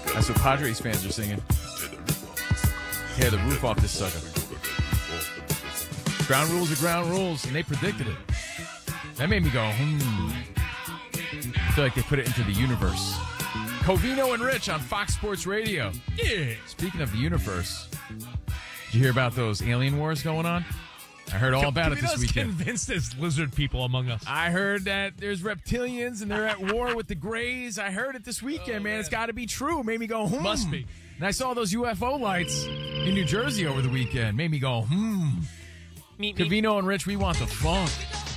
That's what Padres fans are singing. Tear the roof off this sucker. Ground rules are ground rules, and they predicted it. That made me go, I feel like they put it into the universe. Covino and Rich on Fox Sports Radio. Yeah. Speaking of the universe, did you hear about those alien wars going on? I heard all about it this weekend. Convinced there's lizard people among us. I heard that there's reptilians and they're at war with the Greys. I heard it this weekend, man. It's got to be true. Made me go, Must be. And I saw those UFO lights in New Jersey over the weekend. Made me go, Covino and Rich, we want the funk.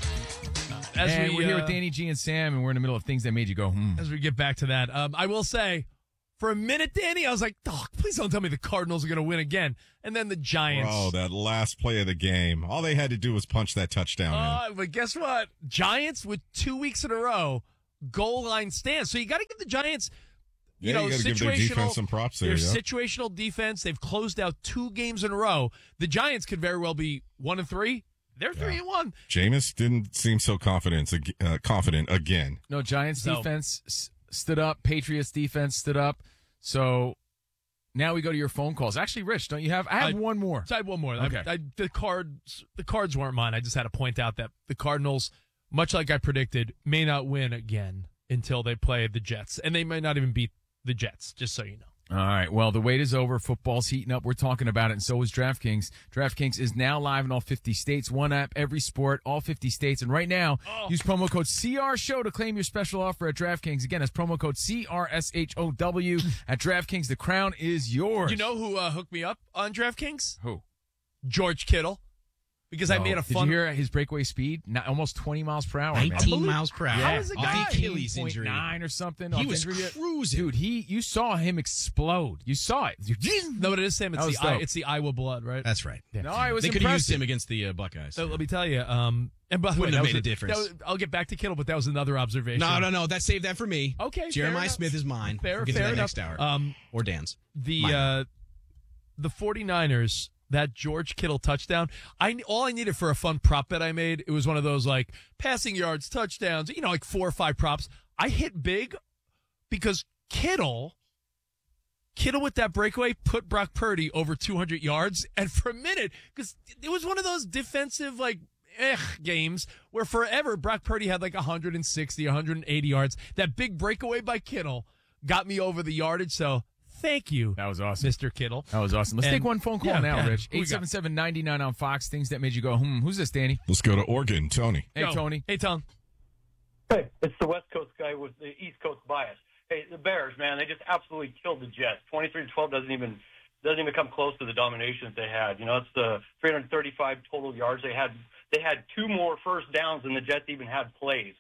And we're here with Danny G and Sam, and we're in the middle of things that made you go, As we get back to that, I will say, for a minute, Danny, I was like, please don't tell me the Cardinals are going to win again. And then the Giants. Oh, that last play of the game. All they had to do was punch that touchdown in. But guess what? Giants with 2 weeks in a row, goal line stands. So you got to give the Giants, you got to give their defense some props there. Their situational defense. They've closed out 2 games in a row. The Giants could very well be 1-3. They're 3-1. Jameis didn't seem so confident again. No, Giants defense stood up. Patriots defense stood up. So now we go to your phone calls. Actually, Rich, don't you have? I have one more. So I had one more. Okay. The cards weren't mine. I just had to point out that the Cardinals, much like I predicted, may not win again until they play the Jets. And they may not even beat the Jets, just so you know. All right. Well, the wait is over. Football's heating up. We're talking about it, and so is DraftKings. DraftKings is now live in all 50 states. One app, every sport, all 50 states. And right now, use promo code CRSHOW to claim your special offer at DraftKings. Again, that's promo code CRSHOW at DraftKings. The crown is yours. You know who hooked me up on DraftKings? Who? George Kittle. Because I made a fun. Did you hear his breakaway speed? Almost 20 miles per hour. 19 miles per hour. How is a off guy? the Achilles injury. 9 or something. He was cruising. Dude, you saw him explode. You saw it. No, but it is Sam. It's the Iowa blood, right? That's right. Yeah. No, I was They could have used impressive. him against the Buckeyes. So let me tell you. And by the way, Wouldn't have made a difference. I'll get back to Kittle, but that was another observation. No. Save that for me. Okay. Jeremiah Smith is mine. We'll get to that next hour. Or Dan's. The 49ers. That George Kittle touchdown, all I needed for a fun prop bet I made, it was one of those like passing yards, touchdowns, like 4 or 5 props. I hit big because Kittle with that breakaway put Brock Purdy over 200 yards. And for a minute, because it was one of those defensive games where forever Brock Purdy had like 160, 180 yards. That big breakaway by Kittle got me over the yardage. So thank you. That was awesome. Mr. Kittle. That was awesome. Let's take one phone call now, Rich. 877-99 on Fox. Things that made you go, Who's this, Danny? Let's go to Oregon. Tony. Hey, Tony. Hey, Tom. Hey, it's the West Coast guy with the East Coast bias. Hey, the Bears, man, they just absolutely killed the Jets. 23-12 doesn't even come close to the domination that they had. It's the 335 total yards they had. They had 2 more first downs than the Jets even had plays.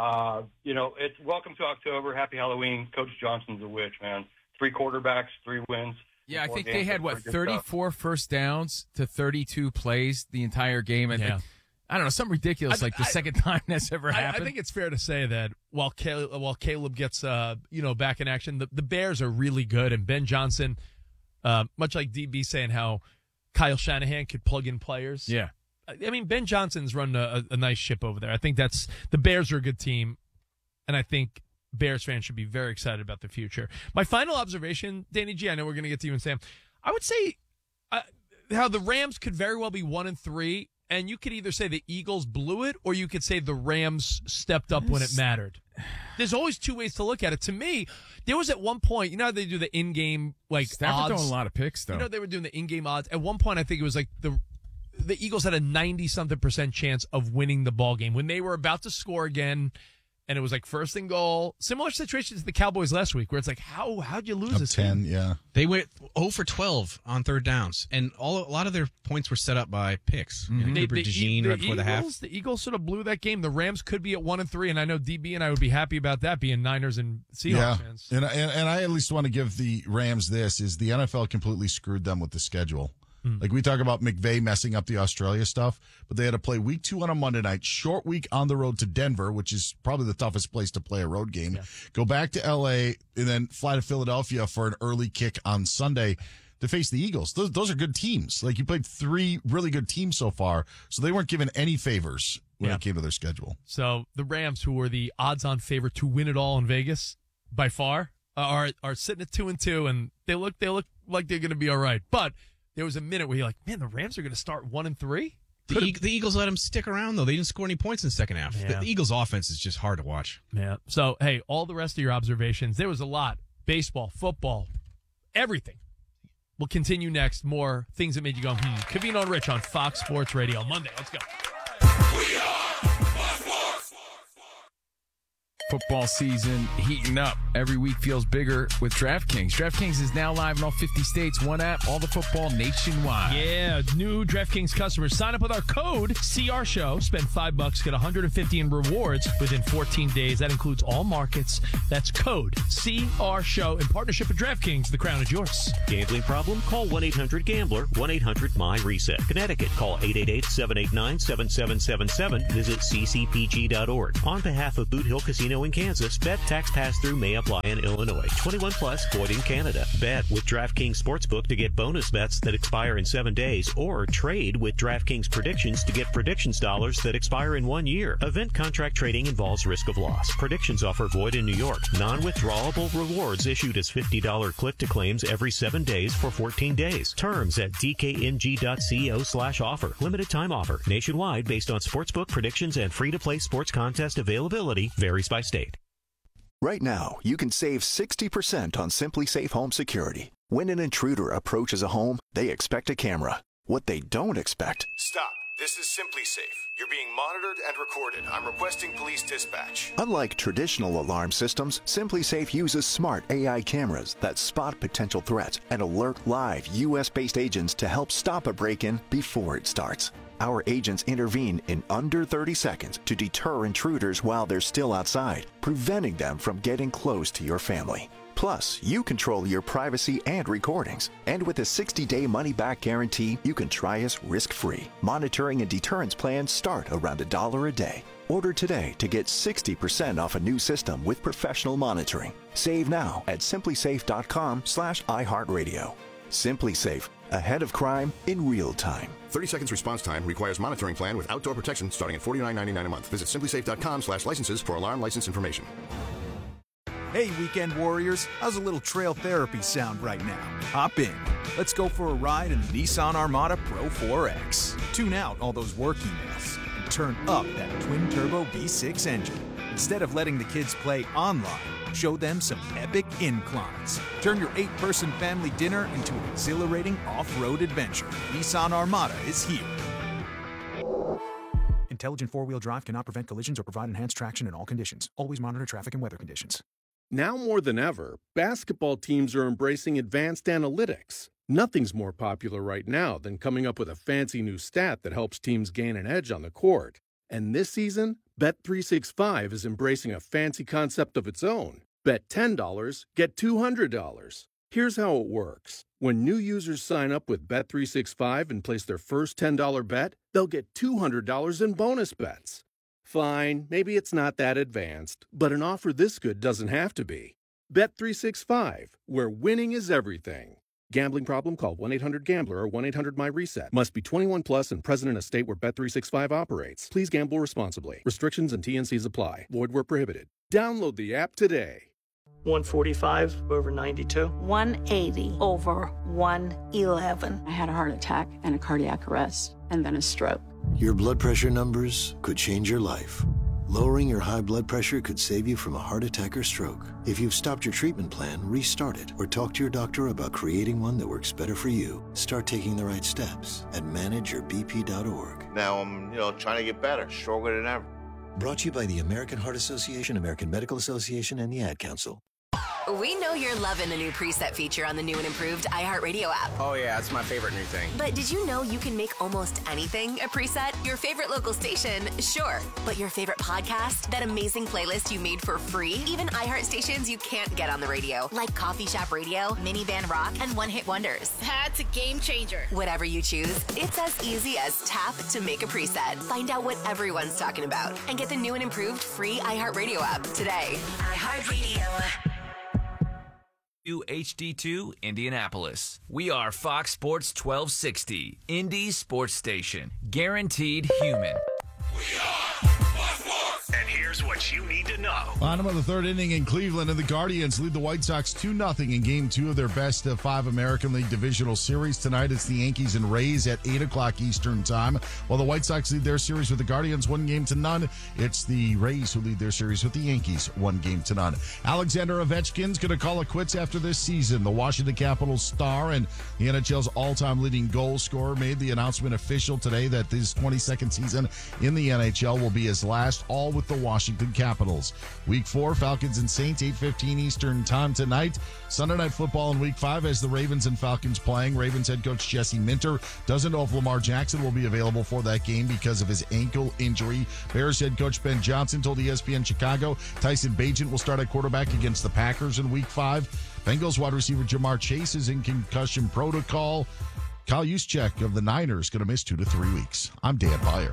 It's welcome to October. Happy Halloween. Coach Johnson's a witch, man. 3 quarterbacks, 3 wins. Yeah, I think they had, 34 first downs to 32 plays the entire game. I don't know, something ridiculous, the second time that's ever happened. I think it's fair to say that while Caleb gets, back in action, the Bears are really good. And Ben Johnson, much like DB saying how Kyle Shanahan could plug in players. Yeah. I mean, Ben Johnson's run a nice ship over there. I think the Bears are a good team. And I think Bears fans should be very excited about the future. My final observation, Danny G, I know we're going to get to you and Sam. I would say how the Rams could very well be 1-3, and you could either say the Eagles blew it, or you could say the Rams stepped up when it mattered. There's always 2 ways to look at it. To me, there was at one point, how they do the in-game Stafford odds. throwing a lot of picks, though. They were doing the in-game odds. At one point, I think it was the Eagles had a 90-something% chance of winning the ball game when they were about to score again. And it was first and goal. Similar situation to the Cowboys last week, where it's how'd you lose this 10, game? yeah. They went 0 for 12 on third downs, and a lot of their points were set up by picks. Mm-hmm. Cooper DeJean right before the half. The Eagles sort of blew that game. The Rams could be at 1-3, and I know DB and I would be happy about that, being Niners and Seahawks fans. And I at least want to give the Rams this, is the NFL completely screwed them with the schedule. We talk about McVay messing up the Australia stuff, but they had to play week 2 on a Monday night, short week on the road to Denver, which is probably the toughest place to play a road game. Go back to LA and then fly to Philadelphia for an early kick on Sunday to face the Eagles. Those are good teams. You played 3 really good teams so far, so they weren't given any favors when it came to their schedule. So the Rams, who were the odds-on favorite to win it all in Vegas by far, are sitting at 2-2, and they look like they're going to be all right. But there was a minute where you're like, man, the Rams are going to start 1-3. The Eagles let them stick around, though. They didn't score any points in the second half. Yeah. The Eagles' offense is just hard to watch. Yeah. So, hey, all the rest of your observations, there was a lot. Baseball, football, everything. We'll continue next. More things that made you go, Covino and Rich on Fox Sports Radio. Monday. Let's go. Football season heating up. Every week feels bigger with DraftKings. DraftKings is now live in all 50 states. One app, all the football nationwide. Yeah, new DraftKings customers sign up with our code CRSHOW. Spend $5, get $150 in rewards within 14 days. That includes all markets. That's code CRSHOW in partnership with DraftKings. The crown is yours. Gambling problem? Call 1-800-GAMBLER. 1-800-MY-RESET. Connecticut, call 888-789-7777. Visit ccpg.org. On behalf of Boot Hill Casino in Kansas, bet tax pass-through may apply in Illinois. 21 plus, void in Canada. Bet with DraftKings Sportsbook to get bonus bets that expire in 7 days, or trade with DraftKings Predictions to get predictions dollars that expire in 1 year. Event contract trading involves risk of loss. Predictions offer void in New York. Non-withdrawable rewards issued as $50 click-to-claims every 7 days for 14 days. Terms at dkng.co/offer. Limited time offer. Nationwide based on sportsbook predictions and free-to-play sports contest availability. Varies by state. Right now, you can save 60% on Simply Safe Home Security. When an intruder approaches a home, they expect a camera. What they don't expect... Stop. This is Simply Safe. You're being monitored and recorded. I'm requesting police dispatch. Unlike traditional alarm systems, Simply Safe uses smart AI cameras that spot potential threats and alert live U.S.-based agents to help stop a break-in before it starts. Our agents intervene in under 30 seconds to deter intruders while they're still outside, preventing them from getting close to your family. Plus, you control your privacy and recordings. And with a 60-day money-back guarantee, you can try us risk-free. Monitoring and deterrence plans start around $1 a day. Order today to get 60% off a new system with professional monitoring. Save now at simplysafe.com/iHeartRadio. Simply Safe, ahead of crime in real time. 30 seconds response time requires monitoring plan with outdoor protection starting at $49.99 a month. Visit simplysafe.com/licenses for alarm license information. Hey, weekend warriors, how's a little trail therapy sound right now? Hop in. Let's go for a ride in the Nissan Armada Pro 4X. Tune out all those work emails and turn up that twin-turbo V6 engine. Instead of letting the kids play online, show them some epic inclines. Turn your 8-person family dinner into an exhilarating off-road adventure. Nissan Armada is here. Intelligent four-wheel drive cannot prevent collisions or provide enhanced traction in all conditions. Always monitor traffic and weather conditions. Now more than ever, basketball teams are embracing advanced analytics. Nothing's more popular right now than coming up with a fancy new stat that helps teams gain an edge on the court. And this season, Bet365 is embracing a fancy concept of its own. Bet $10, get $200. Here's how it works. When new users sign up with Bet365 and place their first $10 bet, they'll get $200 in bonus bets. Fine, maybe it's not that advanced, but an offer this good doesn't have to be. Bet365, where winning is everything. Gambling problem? Call 1-800-GAMBLER or 1-800-MY-RESET. Must be 21 plus and present in a state where Bet365 operates. Please gamble responsibly. Restrictions and TNCs apply. Void where prohibited. Download the app today. 145 over 92. 180 over 111. I had a heart attack and a cardiac arrest and then a stroke. Your blood pressure numbers could change your life. Lowering your high blood pressure could save you from a heart attack or stroke. If you've stopped your treatment plan, restart it or talk to your doctor about creating one that works better for you. Start taking the right steps at manageyourbp.org. Now I'm, trying to get better, stronger than ever. Brought to you by the American Heart Association, American Medical Association, and the Ad Council. We know you're loving the new preset feature on the new and improved iHeartRadio app. Oh, yeah, it's my favorite new thing. But did you know you can make almost anything a preset? Your favorite local station, sure. But your favorite podcast? That amazing playlist you made for free? Even iHeart stations you can't get on the radio, like Coffee Shop Radio, Minivan Rock, and One Hit Wonders. That's a game changer. Whatever you choose, it's as easy as tap to make a preset. Find out what everyone's talking about and get the new and improved free iHeartRadio app today. iHeartRadio. HD2 Indianapolis. We are Fox Sports 1260, Indy Sports Station. Guaranteed human. We are Fox Sports. And here's what you need to know. Bottom of the third inning in Cleveland, and the Guardians lead the White Sox 2-0 in Game 2 of their best of 5 American League Divisional Series. Tonight, it's the Yankees and Rays at 8 o'clock Eastern Time. While the White Sox lead their series with the Guardians 1-0. It's the Rays who lead their series with the Yankees 1-0. Alexander Ovechkin's going to call it quits after this season. The Washington Capitals star and the NHL's all-time leading goal scorer made the announcement official today that his 22nd season in the NHL will be his last, all with the Washington Capitals. Week 4, Falcons and Saints, 8:15 Eastern Time tonight. Sunday Night Football in Week 5 as the Ravens and Falcons playing. Ravens head coach Jesse Minter doesn't know if Lamar Jackson will be available for that game because of his ankle injury. Bears head coach Ben Johnson told ESPN Chicago Tyson Bagent will start at quarterback against the Packers in Week 5. Bengals wide receiver Jamar Chase is in concussion protocol. Kyle Juszczyk of the Niners going to miss 2 to 3 weeks. I'm Dan Byer.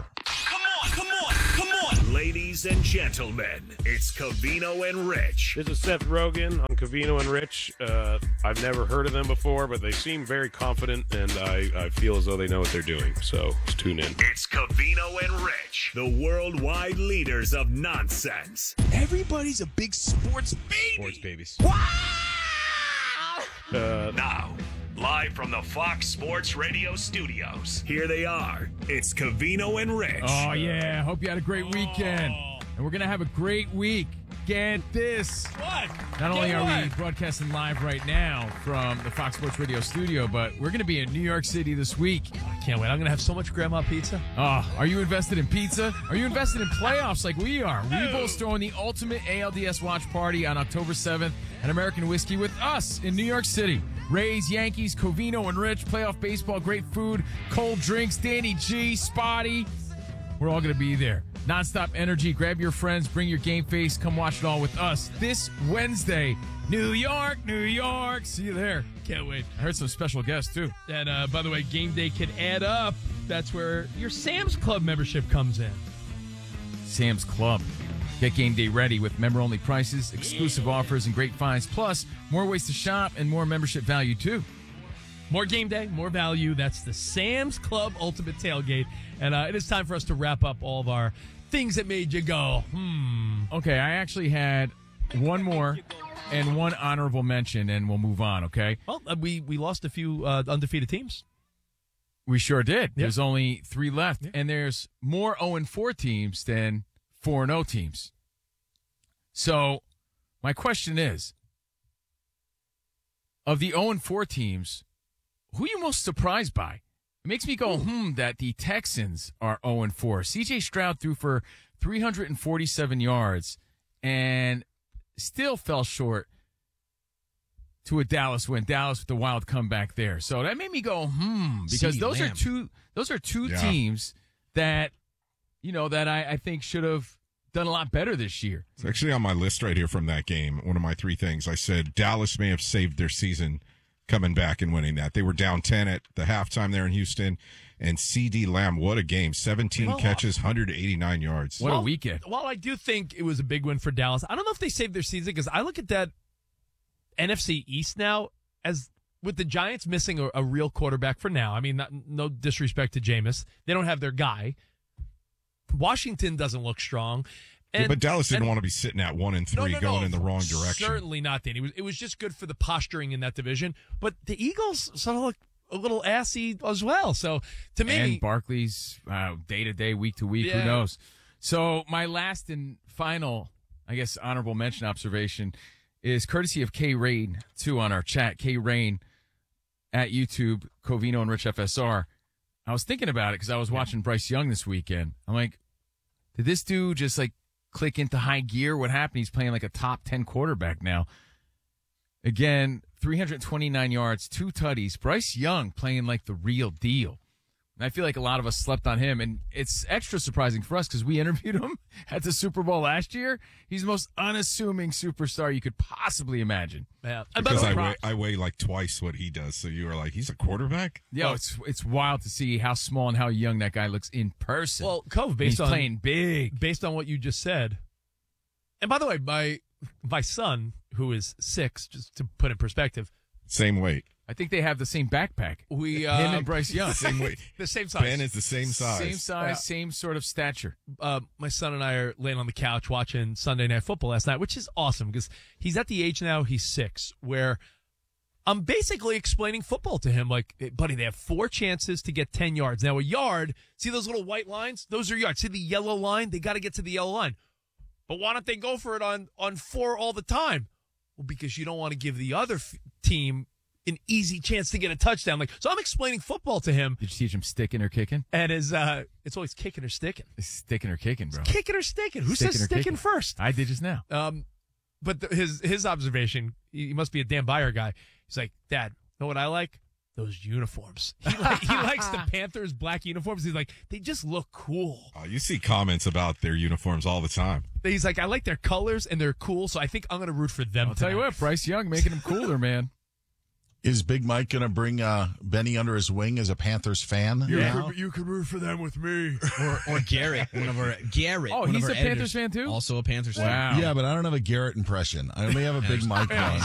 Ladies and gentlemen, it's Covino and Rich. This is Seth Rogen on Covino and Rich. I've never heard of them before, but they seem very confident, and I feel as though they know what they're doing. So let's tune in. It's Covino and Rich, the worldwide leaders of nonsense. Everybody's a big sports baby. Sports babies. Now, live from the Fox Sports Radio studios, here they are. It's Covino and Rich. Oh, yeah. Hope you had a great weekend. And we're going to have a great week. Get this. What? Not only are we broadcasting live right now from the Fox Sports Radio studio, but we're going to be in New York City this week. I can't wait. I'm going to have so much grandma pizza. Oh, are you invested in pizza? Are you invested in playoffs like we are? Weeble's throwing the ultimate ALDS watch party on October 7th at American Whiskey with us in New York City. Rays, Yankees, Covino and Rich, playoff baseball, great food, cold drinks, Danny G, Spotty. We're all going to be there. Nonstop energy. Grab your friends. Bring your game face. Come watch it all with us this Wednesday. New York, New York. See you there. Can't wait. I heard some special guests, too. And by the way, game day can add up. That's where your Sam's Club membership comes in. Sam's Club. Get game day ready with member-only prices, exclusive offers, and great finds. Plus, more ways to shop and more membership value, too. More game day, more value. That's the Sam's Club Ultimate Tailgate. And it is time for us to wrap up all of our things that made you go, Okay, I actually had one more and one honorable mention, and we'll move on, okay? Well, we lost a few undefeated teams. We sure did. Yep. There's only 3 left, and there's more 0-4 teams than 4-0 teams. So, my question is, of the 0-4 teams, who are you most surprised by? It makes me go, that the Texans are 0-4. C.J. Stroud threw for 347 yards and still fell short to a Dallas win. Dallas with the wild comeback there. So that made me go, because those are two teams that, that I think should have done a lot better this year. It's actually on my list right here from that game. One of my 3 things. I said Dallas may have saved their season coming back and winning that. They were down 10 at the halftime there in Houston. And C.D. Lamb, what a game. 17 catches, 189 yards. What a weekend. While I do think it was a big win for Dallas, I don't know if they saved their season because I look at that NFC East now as with the Giants missing a real quarterback for now. I mean, no disrespect to Jameis. They don't have their guy. Washington doesn't look strong. But Dallas didn't want to be sitting at 1-3 going in the wrong direction. Certainly not, Dan. It was just good for the posturing in that division. But the Eagles sort of look a little assy as well. So to me, and Barkley's day to day, week to week. Who knows? So my last and final, I guess, honorable mention observation is courtesy of K Rain too on our chat. K Rain at YouTube, Covino and Rich FSR. I was thinking about it because I was watching Bryce Young this weekend. I'm like, did this dude just click into high gear? What happened? He's playing like a top 10 quarterback now. Again, 329 yards, 2 tutties. Bryce Young playing like the real deal. And I feel like a lot of us slept on him, and it's extra surprising for us because we interviewed him at the Super Bowl last year. He's the most unassuming superstar you could possibly imagine. Yeah, because I weigh like twice what he does, so you were like, he's a quarterback? Yeah, it's wild to see how small and how young that guy looks in person. Well, Cove, he's playing big. Based on what you just said. And by the way, my son, who is 6, just to put in perspective. Same weight. I think they have the same backpack. Him and Bryce Young. Same way. The same size. Ben is the same size. Same size, same sort of stature. My son and I are laying on the couch watching Sunday Night Football last night, which is awesome because he's at the age now, he's 6, where I'm basically explaining football to him. Like, hey, buddy, they have 4 chances to get 10 yards. Now, a yard, see those little white lines? Those are yards. See the yellow line? They got to get to the yellow line. But why don't they go for it on 4 all the time? Well, because you don't want to give the other team an easy chance to get a touchdown. Like, so I'm explaining football to him. Did you teach him sticking or kicking? And it's always kicking or sticking. It's sticking or kicking, bro. It's kicking or sticking. Who says sticking first? I did just now. But his observation, he must be a Dan Beyer guy. He's like, Dad, know what I like? Those uniforms. He likes the Panthers' black uniforms. He's like, they just look cool. You see comments about their uniforms all the time. He's like, I like their colors and they're cool, so I think I'm going to root for them. I'll tell you what, Bryce Young making them cooler, man. Is Big Mike going to bring Benny under his wing as a Panthers fan? You can root for them with me. Or Garrett, Garrett. Oh, he's a Panthers fan too? Also a Panthers fan. Wow. Yeah, but I don't have a Garrett impression. I only have a Big Mike one.